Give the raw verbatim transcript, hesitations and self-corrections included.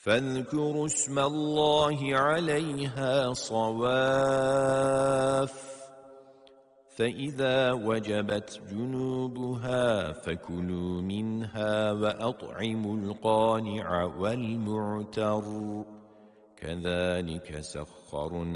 فاذكروا اسم الله عليها صواف فإذا وجبت جنوبها فكلوا منها وأطعموا القانع والمعتر كذلك سخرنا